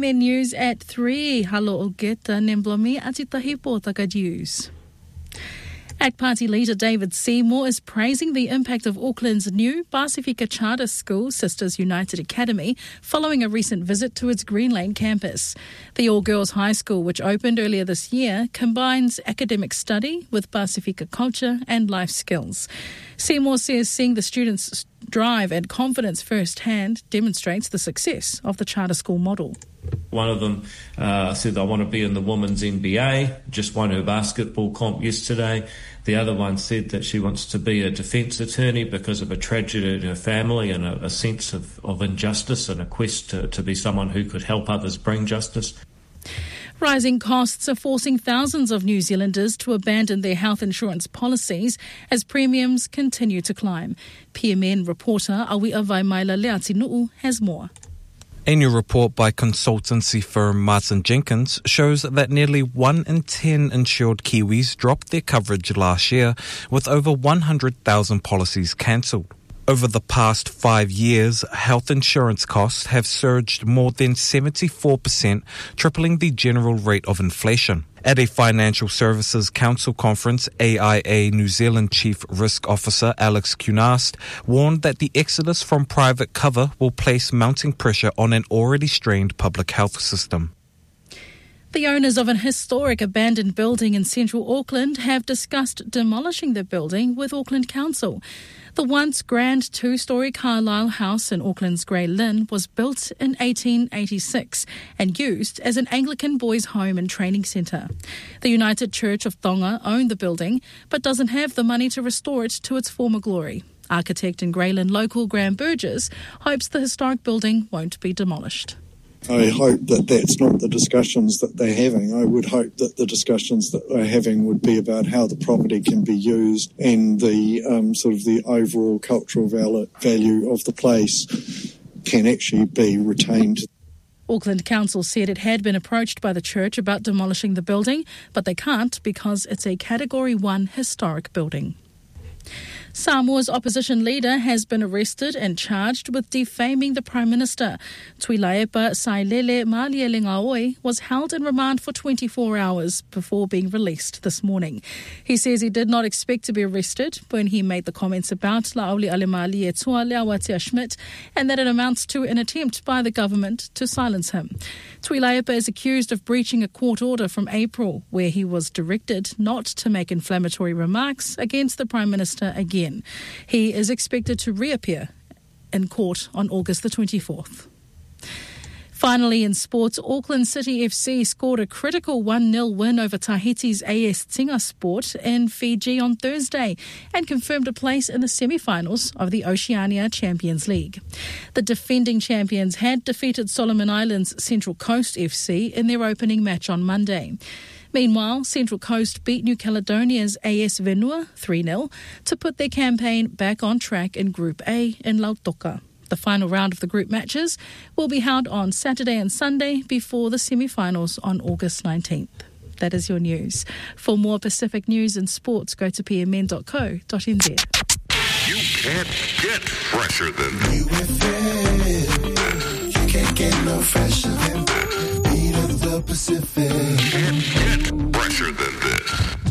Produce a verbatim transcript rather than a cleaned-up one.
M N News at three. Halo o geta nemblomi atitahi pōtaka news. A C T Party leader David Seymour is praising the impact of Auckland's new Pasifika Charter School, Sisters United Academy, following a recent visit to its Green Lane campus. The all-girls high school, which opened earlier this year, combines academic study with Pasifika culture and life skills. Seymour says seeing the students' drive and confidence firsthand demonstrates the success of the charter school model. One of them uh, said, I want to be in the women's N B A, just won her basketball comp yesterday. The other one said that she wants to be a defence attorney because of a tragedy in her family and a, a sense of, of injustice and a quest to, to be someone who could help others bring justice. Rising costs are forcing thousands of New Zealanders to abandon their health insurance policies as premiums continue to climb. P M N reporter Awia Vaimaila Leatinu'u has more. A new report by consultancy firm Martin Jenkins shows that nearly one in ten insured Kiwis dropped their coverage last year, with over one hundred thousand policies cancelled. Over the past five years, health insurance costs have surged more than seventy-four percent, tripling the general rate of inflation. At a Financial Services Council conference, A I A New Zealand Chief Risk Officer Alex Cunast warned that the exodus from private cover will place mounting pressure on an already strained public health system. The owners of an historic abandoned building in central Auckland have discussed demolishing the building with Auckland Council. The once grand two-storey Carlisle house in Auckland's Grey Lynn was built in eighteen eighty-six and used as an Anglican boys' home and training centre. The United Church of Tonga owned the building but doesn't have the money to restore it to its former glory. Architect and Grey Lynn local Graham Burgess hopes the historic building won't be demolished. I hope that that's not the discussions that they're having. I would hope that the discussions that they're having would be about how the property can be used and the um, sort of the overall cultural value of the place can actually be retained. Auckland Council said it had been approached by the church about demolishing the building, but they can't because it's a Category one historic building. Samoa's opposition leader has been arrested and charged with defaming the Prime Minister. Tuilaipa Sailele Malielegaoi was held in remand for twenty-four hours before being released this morning. He says he did not expect to be arrested when he made the comments about Lauli Alemali e Tua Leawatea Schmidt and that it amounts to an attempt by the government to silence him. Tuilaipa is accused of breaching a court order from April where he was directed not to make inflammatory remarks against the Prime Minister again. He is expected to reappear in court on August the twenty-fourth. Finally, in sports, Auckland City F C scored a critical one nil win over Tahiti's A S Tinga Sport in Fiji on Thursday and confirmed a place in the semi-finals of the Oceania Champions League. The defending champions had defeated Solomon Islands Central Coast F C in their opening match on Monday. Meanwhile, Central Coast beat New Caledonia's A S Venua three nil to put their campaign back on track in Group A in Lautoka. The final round of the group matches will be held on Saturday and Sunday before the semi-finals on August nineteenth. That is your news. For more Pacific news and sports, go to p m n dot co dot n z. You can't get fresher than this. U F M. You can't get no fresher than this. Beat of the Pacific. Can't get fresher than this.